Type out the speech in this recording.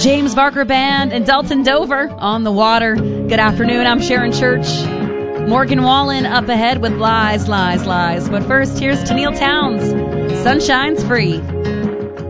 James Barker Band and Delton Dover on the water. Good afternoon, I'm Sharon Church. Morgan Wallen up ahead with Lies, Lies, Lies. But first, here's Tennille Townes. Sunshine's Free.